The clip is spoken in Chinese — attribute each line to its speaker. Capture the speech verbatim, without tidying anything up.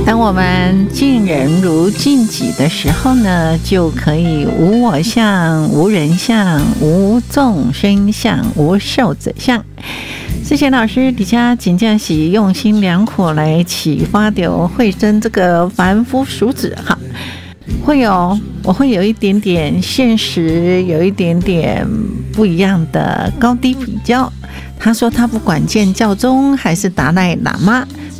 Speaker 1: 当我们敬人如敬己的时候呢，就可以无我相、无人相、无众生相、无寿者相。之前老师底下真正是用心良苦来启发的慧真这个凡夫俗子哈，会有我会有一点点现实，有一点点不一样的高低比较。他说他不管见教宗还是达赖喇嘛，